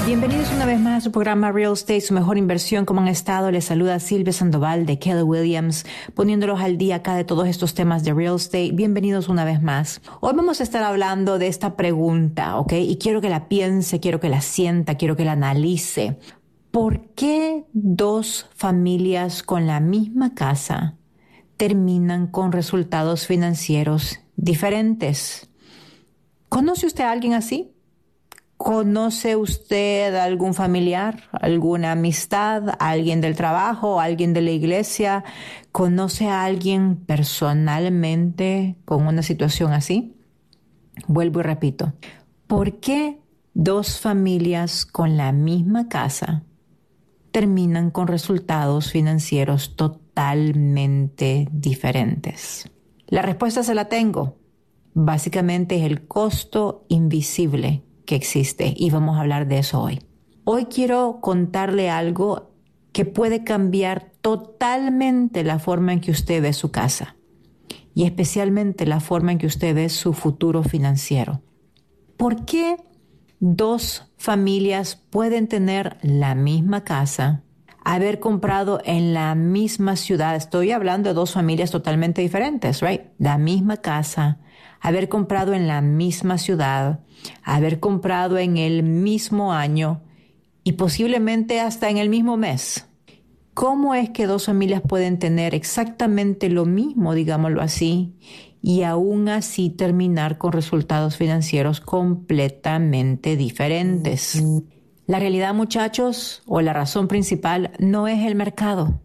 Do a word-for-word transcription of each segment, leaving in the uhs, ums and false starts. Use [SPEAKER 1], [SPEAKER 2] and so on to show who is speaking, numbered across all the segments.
[SPEAKER 1] Bienvenidos una vez más a su programa Real Estate, su mejor inversión. ¿Cómo han estado? Les saluda Silvia Sandoval de Keller Williams, poniéndolos al día acá de todos estos temas de real estate. Bienvenidos una vez más. Hoy vamos a estar hablando de esta pregunta, ¿ok? Y quiero que la piense, quiero que la sienta, quiero que la analice. ¿Por qué dos familias con la misma casa terminan con resultados financieros diferentes? ¿Conoce usted a alguien así? ¿Conoce usted a algún familiar, alguna amistad, alguien del trabajo, alguien de la iglesia? ¿Conoce a alguien personalmente con una situación así? Vuelvo y repito. ¿Por qué dos familias con la misma casa terminan con resultados financieros totalmente diferentes? La respuesta se la tengo. Básicamente es el costo invisible que existe, y vamos a hablar de eso hoy. Hoy quiero contarle algo que puede cambiar totalmente la forma en que usted ve su casa y especialmente la forma en que usted ve su futuro financiero. ¿Por qué dos familias pueden tener la misma casa, haber comprado en la misma ciudad? Estoy hablando de dos familias totalmente diferentes, right? La misma casa, haber comprado en la misma ciudad, haber comprado en el mismo año y posiblemente hasta en el mismo mes. ¿Cómo es que dos familias pueden tener exactamente lo mismo, digámoslo así, y aún así terminar con resultados financieros completamente diferentes? La realidad, muchachos, o la razón principal, no es el mercado,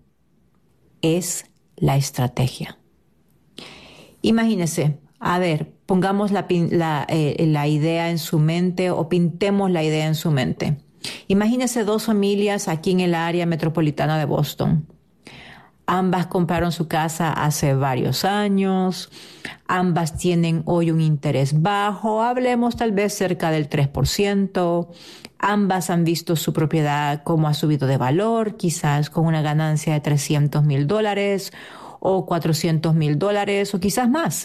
[SPEAKER 1] es la estrategia. Imagínense, a ver, pongamos la, la, eh, la idea en su mente o pintemos la idea en su mente. Imagínense dos familias aquí en el área metropolitana de Boston. Ambas compraron su casa hace varios años, ambas tienen hoy un interés bajo, hablemos tal vez cerca del tres por ciento, ambas han visto su propiedad cómo ha subido de valor, quizás con una ganancia de trescientos mil dólares o cuatrocientos mil dólares o quizás más.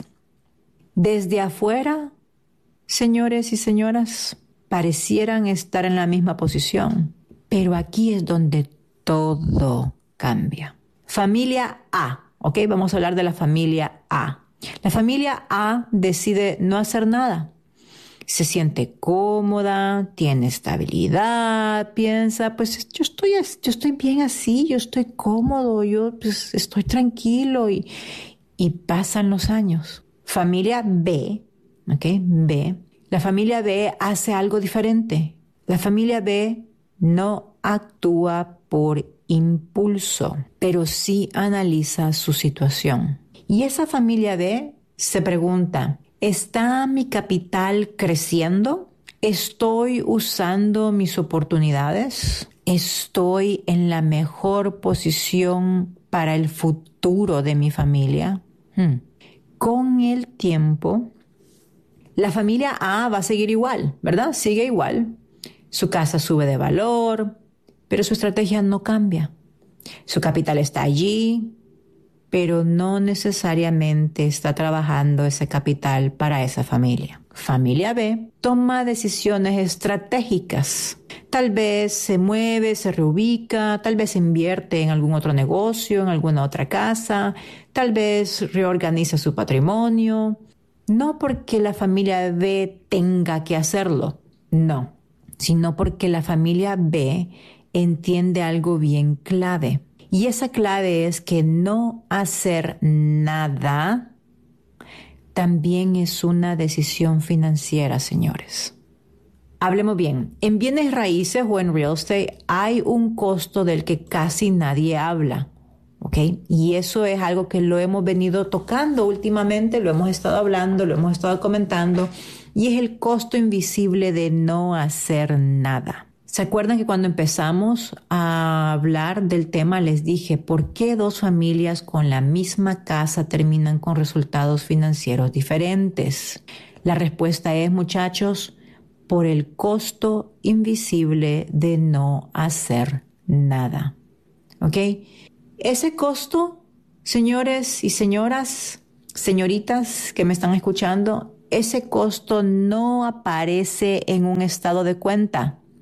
[SPEAKER 1] Desde afuera, señores y señoras, parecieran estar en la misma posición, pero aquí es donde todo cambia. Familia A, ¿ok? Vamos a hablar de la familia A. La familia A decide no hacer nada. Se siente cómoda, tiene estabilidad, piensa, pues yo estoy, yo estoy bien así, yo estoy cómodo, yo pues, estoy tranquilo y, y pasan los años. Familia B, ¿ok? B. La familia B hace algo diferente. La familia B no actúa por impulso, pero sí analiza su situación. Y esa familia B se pregunta, ¿está mi capital creciendo? ¿Estoy usando mis oportunidades? ¿Estoy en la mejor posición para el futuro de mi familia? Hmm. Con el tiempo, la familia A va a seguir igual, ¿verdad? Sigue igual. Su casa sube de valor, pero su estrategia no cambia. Su capital está allí, pero no necesariamente está trabajando ese capital para esa familia. Familia B toma decisiones estratégicas. Tal vez se mueve, se reubica, tal vez invierte en algún otro negocio, en alguna otra casa, tal vez reorganiza su patrimonio. No porque la familia B tenga que hacerlo, no, sino porque la familia B entiende algo bien clave. Y esa clave es que no hacer nada también es una decisión financiera, señores. Hablemos bien, en bienes raíces o en real estate hay un costo del que casi nadie habla, ¿ok? Y eso es algo que lo hemos venido tocando últimamente, lo hemos estado hablando, lo hemos estado comentando, y es el costo invisible de no hacer nada. ¿Se acuerdan que cuando empezamos a hablar del tema les dije por qué dos familias con la misma casa terminan con resultados financieros diferentes? La respuesta es, muchachos, por el costo invisible de no hacer nada. ¿Ok? Ese costo, señores y señoras, señoritas que me están escuchando, ese costo no aparece en un estado de cuenta.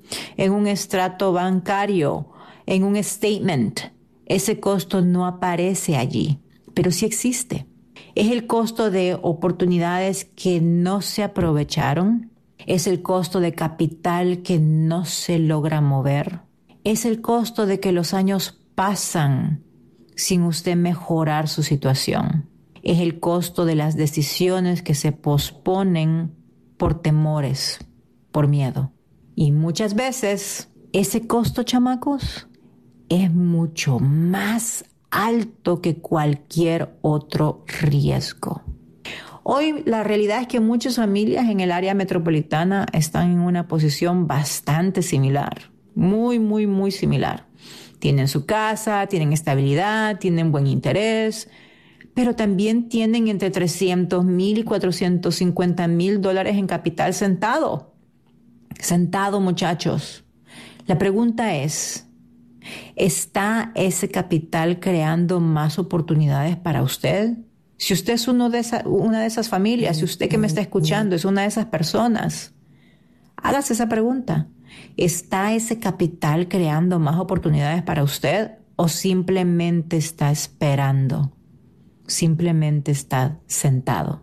[SPEAKER 1] en un estrato bancario, en un statement. Ese costo no aparece allí, pero sí existe. Es el costo de oportunidades que no se aprovecharon. Es el costo de capital que no se logra mover. Es el costo de que los años pasan sin usted mejorar su situación. Es el costo de las decisiones que se posponen por temores, por miedo. Y muchas veces ese costo, chamacos, es mucho más alto que cualquier otro riesgo. Hoy la realidad es que muchas familias en el área metropolitana están en una posición bastante similar, muy, muy, muy similar. Tienen su casa, tienen estabilidad, tienen buen interés, pero también tienen entre trescientos mil y cuatrocientos cincuenta mil dólares en capital sentado. Sentado, muchachos. La pregunta es, ¿está ese capital creando más oportunidades para usted? Si usted es uno de esa, una de esas familias, si usted que me está escuchando es una de esas personas, hágase esa pregunta. ¿Está ese capital creando más oportunidades para usted o simplemente está esperando? Simplemente está sentado.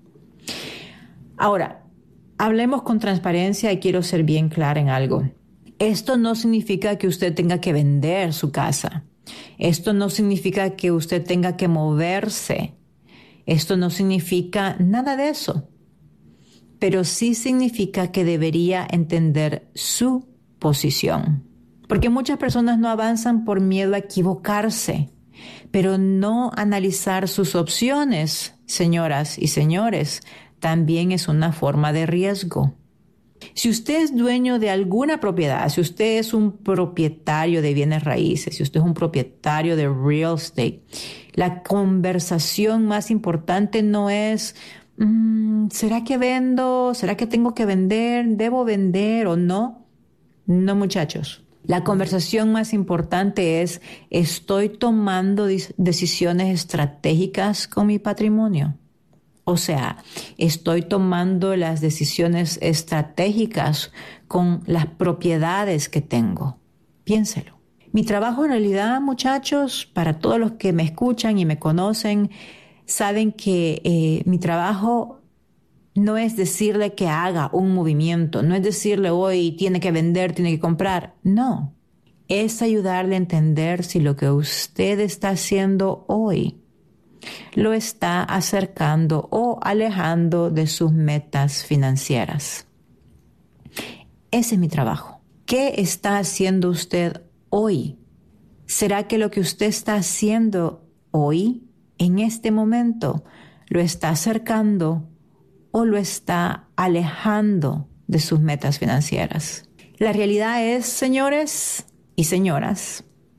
[SPEAKER 1] Ahora, hablemos con transparencia y quiero ser bien clara en algo. Esto no significa que usted tenga que vender su casa. Esto no significa que usted tenga que moverse. Esto no significa nada de eso. Pero sí significa que debería entender su posición. Porque muchas personas no avanzan por miedo a equivocarse. Pero no analizar sus opciones, señoras y señores, también es una forma de riesgo. Si usted es dueño de alguna propiedad, si usted es un propietario de bienes raíces, si usted es un propietario de real estate, la conversación más importante no es, mmm, ¿será que vendo? ¿Será que tengo que vender? ¿Debo vender o no? No, muchachos. La conversación más importante es, ¿estoy tomando decisiones estratégicas con mi patrimonio? O sea, ¿estoy tomando las decisiones estratégicas con las propiedades que tengo? Piénselo. Mi trabajo en realidad, muchachos, para todos los que me escuchan y me conocen, saben que eh, mi trabajo no es decirle que haga un movimiento, no es decirle hoy tiene que vender, tiene que comprar. No, es ayudarle a entender si lo que usted está haciendo hoy lo está acercando o alejando de sus metas financieras. Ese es mi trabajo. ¿Qué está haciendo usted hoy? ¿Será que lo que usted está haciendo hoy, en este momento, lo está acercando o lo está alejando de sus metas financieras? La realidad es, señores y señoras,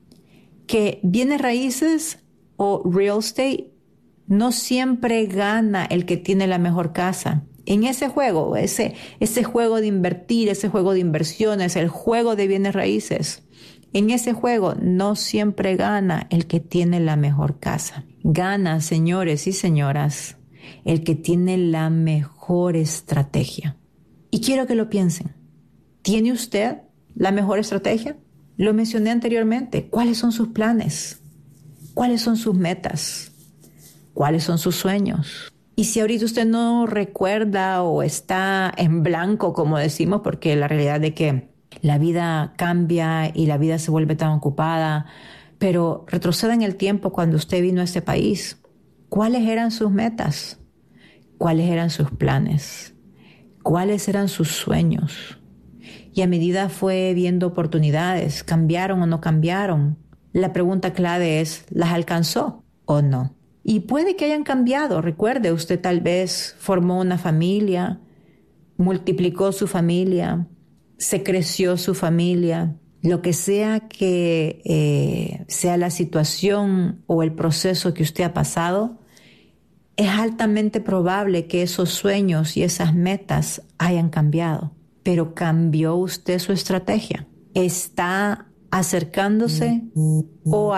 [SPEAKER 1] que bienes raíces o real estate no siempre gana el que tiene la mejor casa. En ese juego, ese, ese juego de invertir, ese juego de inversiones, el juego de bienes raíces, en ese juego no siempre gana el que tiene la mejor casa. Gana, señores y señoras, el que tiene la mejor estrategia. Y quiero que lo piensen. ¿Tiene usted la mejor estrategia? Lo mencioné anteriormente. ¿Cuáles son sus planes? ¿Cuáles son sus metas? ¿Cuáles son sus sueños? Y si ahorita usted no recuerda o está en blanco, como decimos, porque la realidad es que la vida cambia y la vida se vuelve tan ocupada, pero retroceda en el tiempo cuando usted vino a este país. ¿Cuáles eran sus metas? ¿Cuáles eran sus planes? ¿Cuáles eran sus sueños? Y a medida fue viendo oportunidades, ¿cambiaron o no cambiaron? La pregunta clave es, ¿las alcanzó o no? Y puede que hayan cambiado. Recuerde, usted tal vez formó una familia, multiplicó su familia, se creció su familia. Lo que sea que eh, sea la situación o el proceso que usted ha pasado, es altamente probable que esos sueños y esas metas hayan cambiado. Pero ¿cambió usted su estrategia? ¿Está acercándose o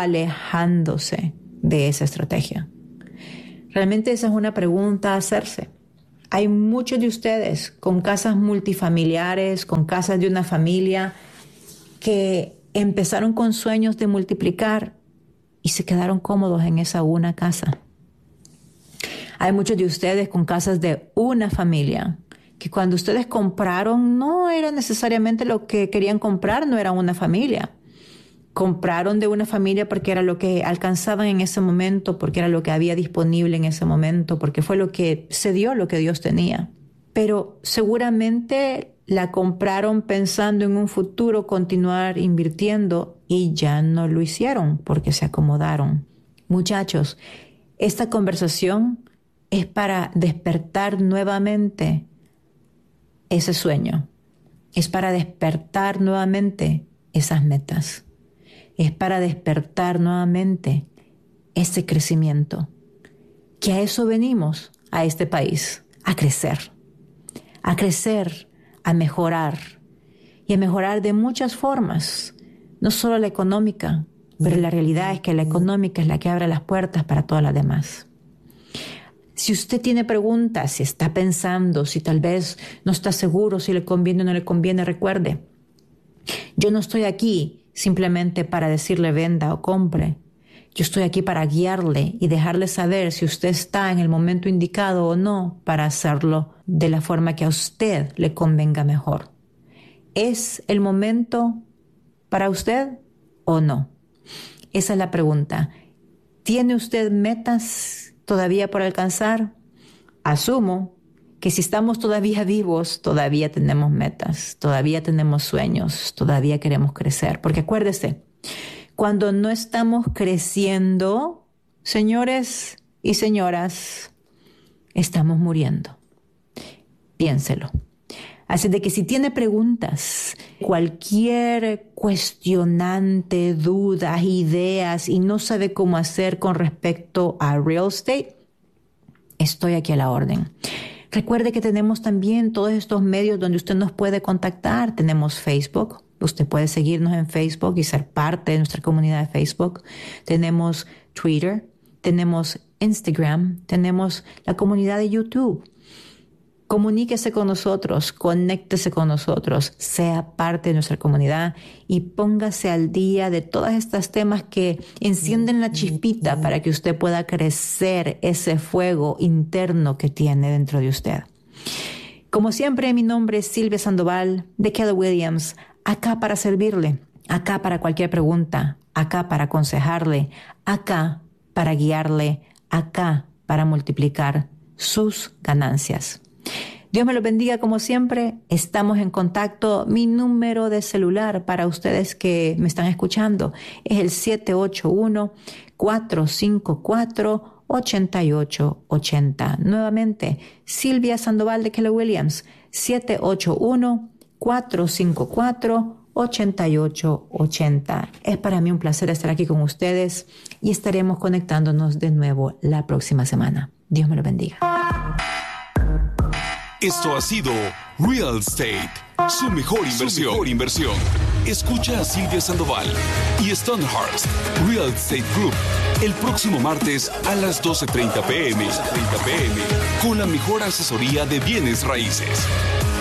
[SPEAKER 1] alejándose de esa estrategia? Realmente esa es una pregunta a hacerse. Hay muchos de ustedes con casas multifamiliares, con casas de una familia, que empezaron con sueños de multiplicar y se quedaron cómodos en esa una casa. Hay muchos de ustedes con casas de una familia, que cuando ustedes compraron no era necesariamente lo que querían comprar, no era una familia. Compraron de una familia porque era lo que alcanzaban en ese momento, porque era lo que había disponible en ese momento, porque fue lo que se dio, lo que Dios tenía. Pero seguramente la compraron pensando en un futuro continuar invirtiendo y ya no lo hicieron porque se acomodaron. Muchachos, esta conversación es para despertar nuevamente ese sueño. Es para despertar nuevamente esas metas. Es para despertar nuevamente ese crecimiento. Que a eso venimos a este país, a crecer. A crecer, a mejorar. Y a mejorar de muchas formas. No solo la económica, pero la realidad es que la económica es la que abre las puertas para todas las demás. Si usted tiene preguntas, si está pensando, si tal vez no está seguro si le conviene o no le conviene, recuerde, yo no estoy aquí simplemente para decirle venda o compre. Yo estoy aquí para guiarle y dejarle saber si usted está en el momento indicado o no para hacerlo de la forma que a usted le convenga mejor. ¿Es el momento para usted o no? Esa es la pregunta. ¿Tiene usted metas todavía por alcanzar? Asumo que si estamos todavía vivos, todavía tenemos metas, todavía tenemos sueños, todavía queremos crecer. Porque acuérdese, cuando no estamos creciendo, señores y señoras, estamos muriendo. Piénselo. Así de que si tiene preguntas, cualquier cuestionante, dudas, ideas y no sabe cómo hacer con respecto a real estate, estoy aquí a la orden. Recuerde que tenemos también todos estos medios donde usted nos puede contactar. Tenemos Facebook. Usted puede seguirnos en Facebook y ser parte de nuestra comunidad de Facebook. Tenemos Twitter. Tenemos Instagram. Tenemos la comunidad de YouTube. Comuníquese con nosotros, conéctese con nosotros, sea parte de nuestra comunidad y póngase al día de todos estos temas que encienden la chispita para que usted pueda crecer ese fuego interno que tiene dentro de usted. Como siempre, mi nombre es Silvia Sandoval de Keller Williams, acá para servirle, acá para cualquier pregunta, acá para aconsejarle, acá para guiarle, acá para multiplicar sus ganancias. Dios me lo bendiga como siempre. Estamos en contacto. Mi número de celular para ustedes que me están escuchando es el siete ocho uno, cuatro cinco cuatro, ocho ocho ocho cero. Nuevamente, Silvia Sandoval de Keller Williams, siete ocho uno, cuatro cinco cuatro, ocho ocho ocho cero. Es para mí un placer estar aquí con ustedes y estaremos conectándonos de nuevo la próxima semana. Dios me lo bendiga.
[SPEAKER 2] Esto ha sido Real Estate, su mejor inversión. Su mejor inversión. Escucha a Silvia Sandoval y Stonehurst Real Estate Group el próximo martes a las doce treinta pm con la mejor asesoría de bienes raíces.